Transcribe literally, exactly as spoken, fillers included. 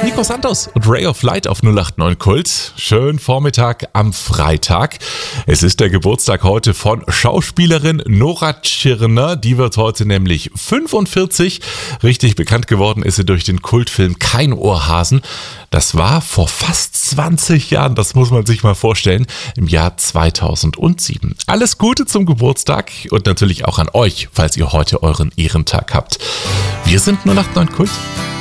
Nico Santos und Ray of Light auf null acht neun Kult. Schönen Vormittag am Freitag. Es ist der Geburtstag heute von Schauspielerin Nora Tschirner. Die wird heute nämlich fünfundvierzig. Richtig bekannt geworden ist sie durch den Kultfilm Kein Ohrhasen. Das war vor fast zwanzig Jahren, das muss man sich mal vorstellen, im Jahr zweitausendsieben. Alles Gute zum Geburtstag und natürlich auch an euch, falls ihr heute euren Ehrentag habt. Wir sind null acht neun Kult.